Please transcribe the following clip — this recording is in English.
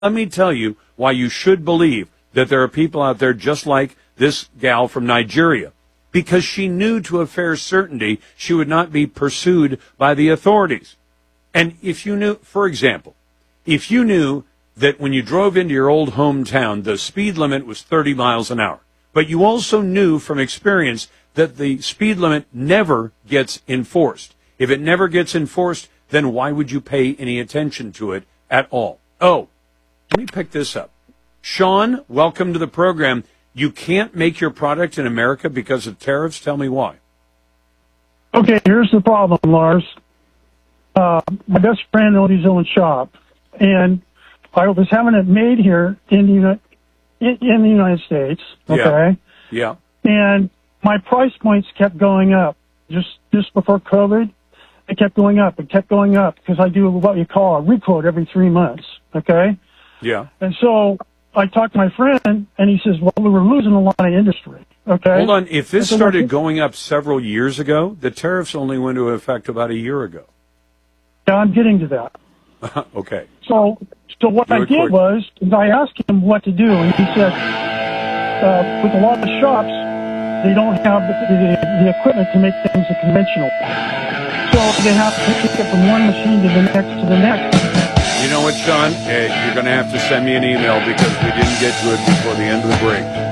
Let me tell you why you should believe that there are people out there just like this gal from Nigeria. Because she knew to a fair certainty she would not be pursued by the authorities. And if you knew, for example, if you knew that when you drove into your old hometown, the speed limit was 30 miles an hour, but you also knew from experience that the speed limit never gets enforced. If it never gets enforced, then why would you pay any attention to it at all? Oh, let me pick this up. Sean, welcome to the program. You can't make your product in America because of tariffs? Tell me why. Okay, here's the problem, Lars. My best friend owned his own shop, and I was having it made here in the United States, okay? Yeah. And my price points kept going up. Just before COVID, it kept going up. It kept going up because I do what you call a requote every 3 months, okay? Yeah. And so I talked to my friend, and he says, well, we were losing a lot of industry, okay? Hold on. If this started going up several years ago, the tariffs only went into effect about a year ago. Yeah, I'm getting to that. Okay. So what I did was I asked him what to do, and he said, with a lot of shops, they don't have the equipment to make things conventional. So they have to take it from one machine to the next to the next. You know what, Sean? You're going to have to send me an email because we didn't get to it before the end of the break.